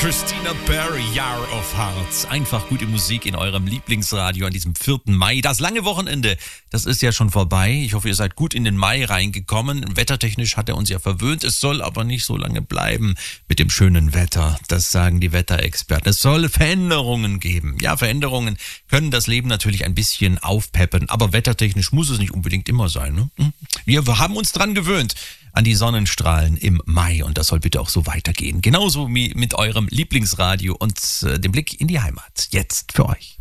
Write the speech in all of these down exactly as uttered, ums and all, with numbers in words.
Christina Perri, Year of Hearts. Einfach gute Musik in eurem Lieblingsradio an diesem vierten Mai. Das lange Wochenende, das ist ja schon vorbei. Ich hoffe, ihr seid gut in den Mai reingekommen. Wettertechnisch hat er uns ja verwöhnt. Es soll aber nicht so lange bleiben mit dem schönen Wetter. Das sagen die Wetterexperten. Es soll Veränderungen geben. Ja, Veränderungen können das Leben natürlich ein bisschen aufpeppen. Aber wettertechnisch muss es nicht unbedingt immer sein. Ne? Wir haben uns dran gewöhnt an die Sonnenstrahlen im Mai und das soll bitte auch so weitergehen. Genauso wie mit eurem Lieblingsradio und äh, dem Blick in die Heimat. Jetzt für euch.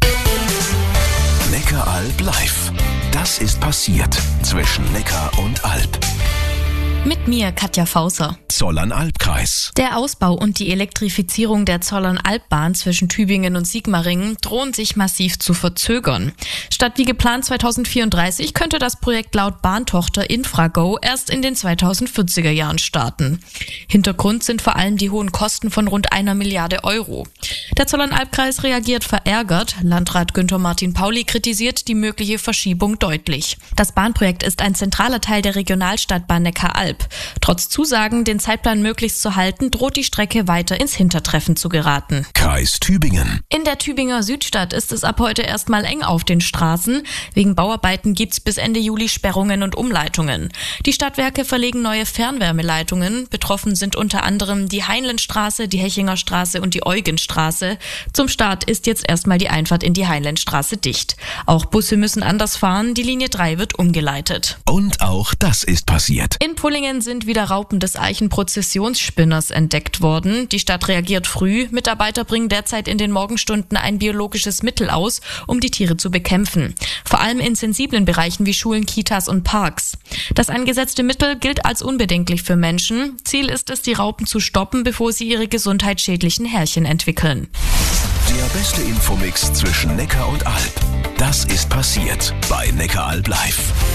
Neckaralb live. Das ist passiert zwischen Neckar und Alb. Mit mir, Katja Fausser. Zollern-Alb-Kreis. Der Ausbau und die Elektrifizierung der Zollern-Alb-Bahn zwischen Tübingen und Sigmaringen drohen sich massiv zu verzögern. Statt wie geplant zweitausendvierunddreißig könnte das Projekt laut Bahntochter Infrago erst in den zweitausendvierziger Jahren starten. Hintergrund sind vor allem die hohen Kosten von rund einer Milliarde Euro. Der Zollern-Alb-Kreis reagiert verärgert. Landrat Günther Martin Pauli kritisiert die mögliche Verschiebung deutlich. Das Bahnprojekt ist ein zentraler Teil der Regionalstadtbahn Neckar-Alb. Trotz Zusagen, den Zeitplan möglichst zu halten, droht die Strecke weiter ins Hintertreffen zu geraten. Kreis Tübingen. In der Tübinger Südstadt ist es ab heute erstmal eng auf den Straßen. Wegen Bauarbeiten gibt's bis Ende Juli Sperrungen und Umleitungen. Die Stadtwerke verlegen neue Fernwärmeleitungen. Betroffen sind unter anderem die Heinlenstraße, die Hechingerstraße und die Eugenstraße. Zum Start ist jetzt erstmal die Einfahrt in die Heinlenstraße dicht. Auch Busse müssen anders fahren. Die Linie drei wird umgeleitet. Und auch das ist passiert. In Pullingen sind wieder Raupen des Eichenprozessionsspinners entdeckt worden. Die Stadt reagiert früh. Mitarbeiter bringen derzeit in den Morgenstunden ein biologisches Mittel aus, um die Tiere zu bekämpfen. Vor allem in sensiblen Bereichen wie Schulen, Kitas und Parks. Das eingesetzte Mittel gilt als unbedenklich für Menschen. Ziel ist es, die Raupen zu stoppen, bevor sie ihre gesundheitsschädlichen Härchen entwickeln. Der beste Infomix zwischen Neckar und Alb. Das ist passiert bei Neckaralb live.